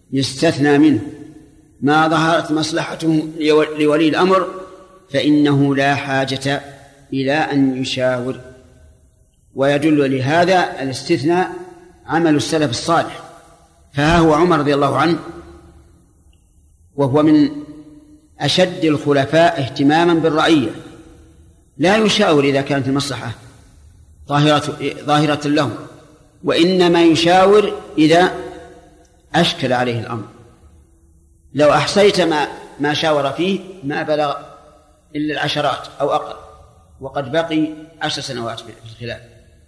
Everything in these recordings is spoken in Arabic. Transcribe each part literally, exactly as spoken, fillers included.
يستثنى منه ما ظهرت مصلحته لولي الأمر فإنه لا حاجة إلى أن يشاور. ويدل لهذا الاستثناء عمل السلف الصالح. فها هو عمر رضي الله عنه وهو من أشد الخلفاء اهتماما بالرعية، لا يشاور إذا كانت المصلحة ظاهرة, ظاهرة له، وإنما يشاور إذا أشكل عليه الأمر. لو أحصيت ما, ما شاور فيه ما بلغ إلا العشرات أو أقل، وقد بقي عشر سنوات في الخلاف.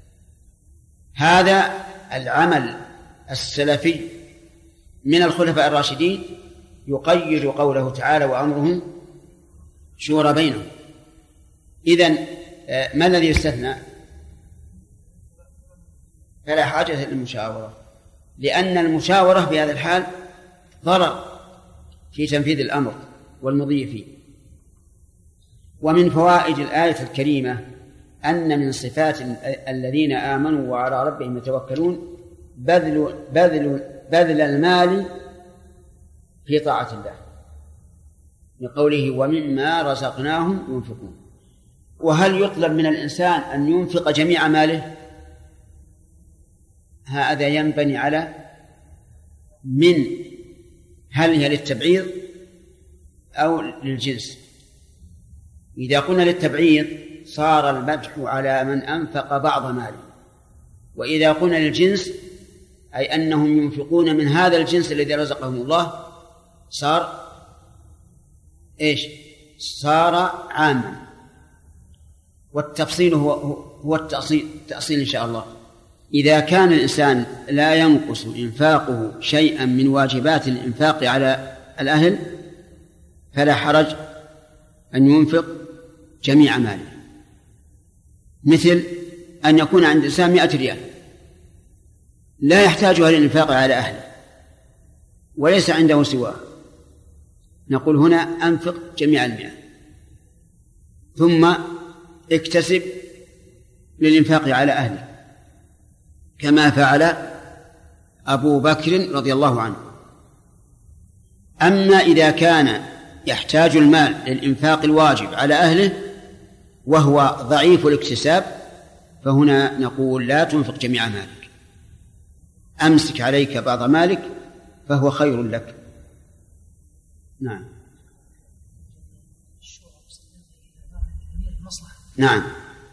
هذا العمل السلفي من الخلفاء الراشدين يقيد قوله تعالى وأمرهم شورى بينهم. إذن ما الذي يستثنى؟ فلا حاجة للمشاورة، لأن المشاورة في هذا الحال ضرر في تنفيذ الأمر والمضي فيه. ومن فوائد الآية الكريمة أن من صفات الذين آمنوا وعلى ربهم يتوكلون بذل, بذل, بذل المال في طاعة الله، لقوله ومما رزقناهم ينفقون. وهل يطلب من الإنسان أن ينفق جميع ماله؟ هذا ينبني على من، هل هي للتبعيض أو للجنس؟ إذا قلنا للتبعيض صار المدح على من أنفق بعض ماله، وإذا قلنا للجنس أي أنهم ينفقون من هذا الجنس الذي رزقهم الله صار إيش؟ صار عاما. والتفصيل هو, هو التأصيل, التأصيل إن شاء الله. إذا كان الإنسان لا ينقص إنفاقه شيئا من واجبات الإنفاق على الأهل فلا حرج أن ينفق جميع ماله، مثل أن يكون عند الإنسان مئة ريال لا يحتاجها للإنفاق على أهله وليس عنده سواه، نقول هنا أنفق جميع المئة ثم اكتسب للإنفاق على أهله، كما فعل أبو بكر رضي الله عنه. أما إذا كان يحتاج المال للإنفاق الواجب على أهله وهو ضعيف الاكتساب فهنا نقول لا تنفق جميع مالك، أمسك عليك بعض مالك فهو خير لك. نعم نعم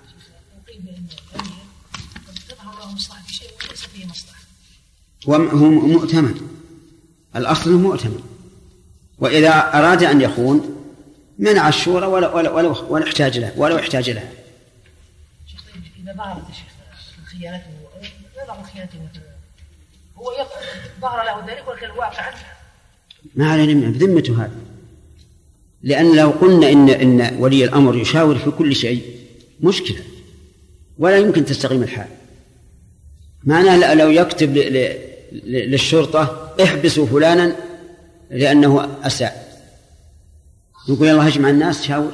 وهو مؤتمن، الأصل مؤتمن، وإذا أراد أن يخون منع الشورى ولا ولا ولا ولا احتاج له ولو احتاج لها. شيخ إذا ظهرت يا شيخ خيانته لا ظهر خيانته هو ظهر له ذلك ولكن الواقع ما علينا بذمته هذا، لأن لو قلنا إن إن ولي الأمر يشاور في كل شيء مشكلة ولا يمكن تستقيم الحال. معناه لو يكتب للشرطة احبسوا فلانا لأنه أساء، يقول الله اجمع الناس شاور،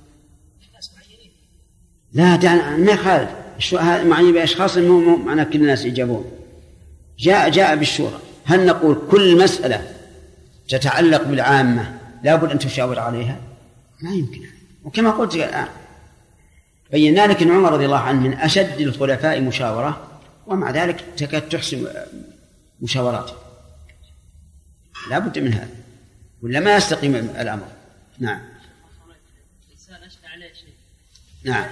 لا دعنا ما يخالف معني بأشخاص مو معنى كل الناس يجابون. جاء جاء بالشورى. هل نقول كل مسألة تتعلق بالعامة لا بد أن تشاور عليها؟ ما يمكن. وكما قلت الآن بينا لك أن عمر رضي الله عنه من أشد الخلفاء مشاورة ومع ذلك تكاد تحسن مشاوراته، لا بد من هذا ولا ما يستقيم الأمر. نعم نعم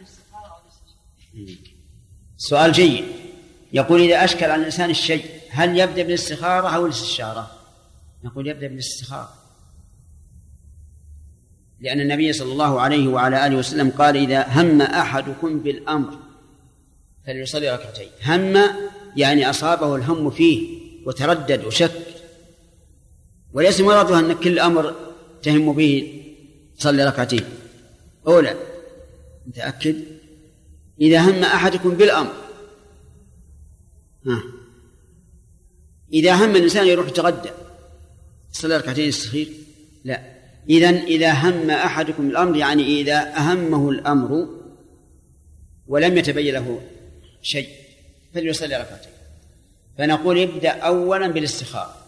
سؤال جيد. يقول إذا أشكل على الإنسان الشيء هل يبدأ بالاستخارة أو الاستشارة؟ نقول يبدأ بالاستخارة، لأن النبي صلى الله عليه وعلى آله وسلم قال إذا هم أحدكم بالأمر فليصلي ركعتين. هم يعني أصابه الهم فيه وتردد وشك، وليس مراده أن كل أمر تهم به صلي ركعتين. أولا متأكد إذا هم أحدكم بالأمر. ها. إذا هم الإنسان يروح يتغدى صلي ركعتين يستخير؟ لا. إذن إذا هم أحدكم الأمر يعني إذا أهمه الأمر ولم يتبين له شيء فليصلي ركعتين. فنقول يبدأ أولا بالاستخارة،